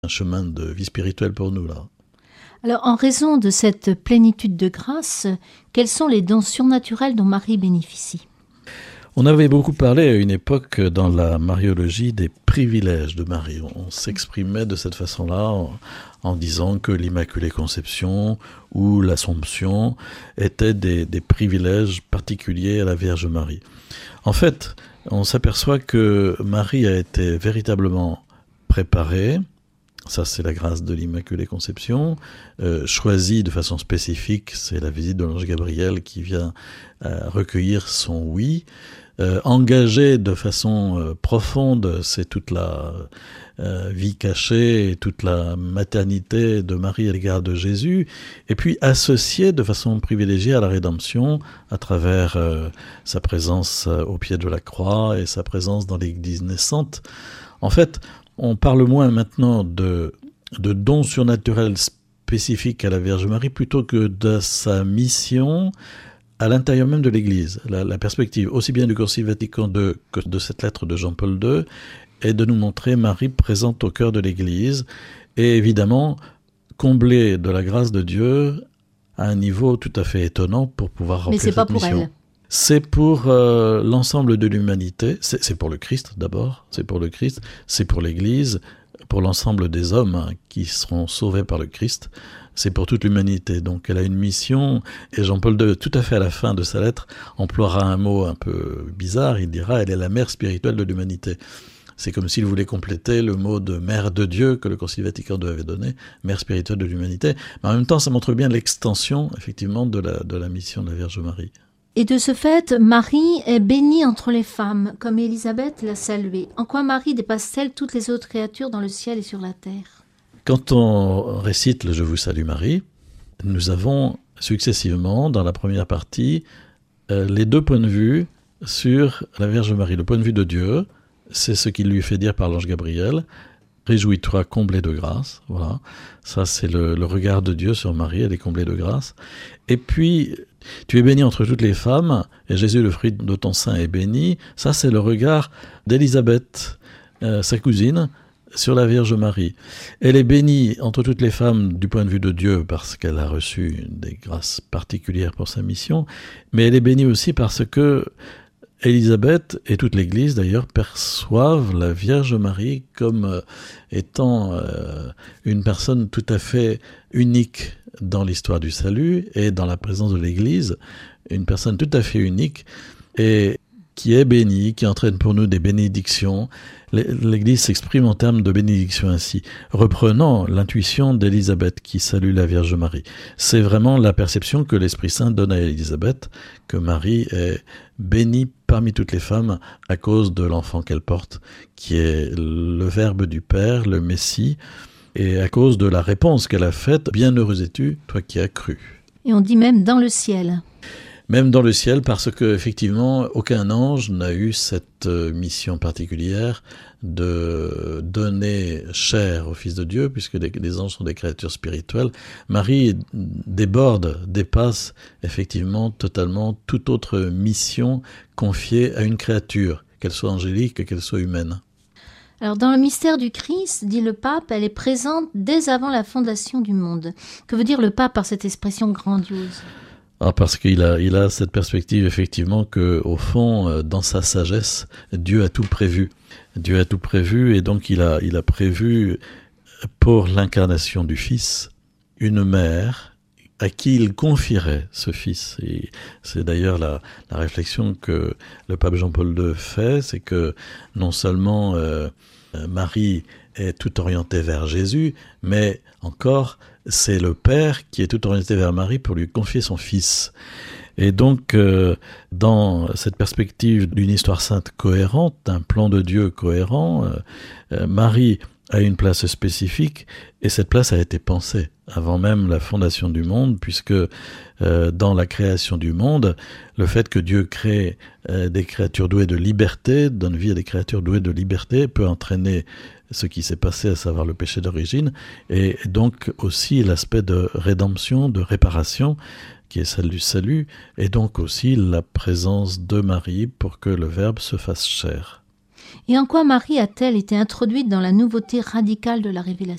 un chemin de vie spirituelle pour nous là. Alors, en raison de cette plénitude de grâce, quels sont les dons surnaturels dont Marie bénéficie ? On avait beaucoup parlé à une époque dans la mariologie des privilèges de Marie. On s'exprimait de cette façon-là en disant que l'Immaculée Conception ou l'Assomption étaient des privilèges particuliers à la Vierge Marie. En fait, on s'aperçoit que Marie a été véritablement préparée. Ça, c'est la grâce de l'Immaculée Conception. Choisie de façon spécifique, c'est la visite de l'ange Gabriel qui vient recueillir son oui. Engagée de façon profonde, c'est toute la vie cachée et toute la maternité de Marie à l'égard de Jésus. Et puis associée de façon privilégiée à la rédemption à travers sa présence au pied de la croix et sa présence dans l'Église naissante. En fait, on parle moins maintenant de dons surnaturels spécifiques à la Vierge Marie plutôt que de sa mission à l'intérieur même de l'Église. La perspective aussi bien du Concile Vatican II que de cette lettre de Jean-Paul II est de nous montrer Marie présente au cœur de l'Église et évidemment comblée de la grâce de Dieu à un niveau tout à fait étonnant pour pouvoir remplir cette mission. Mais c'est pas pour elle. C'est pour l'ensemble de l'humanité, c'est pour le Christ d'abord, c'est pour le Christ, c'est pour l'Église, pour l'ensemble des hommes qui seront sauvés par le Christ, c'est pour toute l'humanité. Donc elle a une mission, et Jean-Paul II, tout à fait à la fin de sa lettre, emploiera un mot un peu bizarre, il dira « elle est la mère spirituelle de l'humanité ». C'est comme s'il voulait compléter le mot de mère de Dieu que le Concile Vatican II avait donné, mère spirituelle de l'humanité. Mais en même temps, ça montre bien l'extension, effectivement, de la mission de la Vierge Marie. Et de ce fait, Marie est bénie entre les femmes, comme Élisabeth l'a saluée. En quoi Marie dépasse-t-elle toutes les autres créatures dans le ciel et sur la terre ? Quand on récite le « Je vous salue Marie », nous avons successivement, dans la première partie, les deux points de vue sur la Vierge Marie. Le point de vue de Dieu, c'est ce qu'il lui fait dire par l'ange Gabriel. « Réjouis-toi, comblée de grâce ». Voilà, ça c'est le regard de Dieu sur Marie, elle est comblée de grâce. Et puis, tu es bénie entre toutes les femmes, et Jésus, le fruit de ton sein, est béni. Ça c'est le regard d'Élisabeth, sa cousine, sur la Vierge Marie. Elle est bénie entre toutes les femmes du point de vue de Dieu parce qu'elle a reçu des grâces particulières pour sa mission, mais elle est bénie aussi parce que Élisabeth et toute l'Église d'ailleurs perçoivent la Vierge Marie comme étant une personne tout à fait unique dans l'histoire du salut et dans la présence de l'Église, une personne tout à fait unique et qui est bénie, qui entraîne pour nous des bénédictions. L'Église s'exprime en termes de bénédiction ainsi, reprenant l'intuition d'Élisabeth qui salue la Vierge Marie. C'est vraiment la perception que l'Esprit Saint donne à Élisabeth, que Marie est bénie parmi toutes les femmes à cause de l'enfant qu'elle porte, qui est le Verbe du Père, le Messie, et à cause de la réponse qu'elle a faite, « Bienheureuse es-tu, toi qui as cru ». Et on dit même dans le ciel. Même dans le ciel, parce que effectivement, aucun ange n'a eu cette mission particulière de donner chair au Fils de Dieu, puisque les anges sont des créatures spirituelles. Marie dépasse effectivement totalement toute autre mission confiée à une créature, qu'elle soit angélique, qu'elle soit humaine. Alors, dans le mystère du Christ, dit le pape, elle est présente dès avant la fondation du monde. Que veut dire le pape par cette expression grandiose ? Parce qu'il a cette perspective effectivement que, au fond, dans sa sagesse, Dieu a tout prévu. Dieu a tout prévu et donc il a prévu pour l'incarnation du Fils une mère à qui il confierait ce Fils. Et c'est d'ailleurs la réflexion que le pape Jean-Paul II fait, c'est que non seulement Marie est tout orientée vers Jésus, mais encore c'est le Père qui est tout orienté vers Marie pour lui confier son Fils. Et donc, dans cette perspective d'une histoire sainte cohérente, d'un plan de Dieu cohérent, Marie a une place spécifique, et cette place a été pensée avant même la fondation du monde, puisque dans la création du monde, le fait que Dieu crée des créatures douées de liberté, donne vie à des créatures douées de liberté, peut entraîner ce qui s'est passé, à savoir le péché d'origine, et donc aussi l'aspect de rédemption, de réparation, qui est celle du salut, et donc aussi la présence de Marie pour que le Verbe se fasse chair. Et en quoi Marie a-t-elle été introduite dans la nouveauté radicale de la révélation ?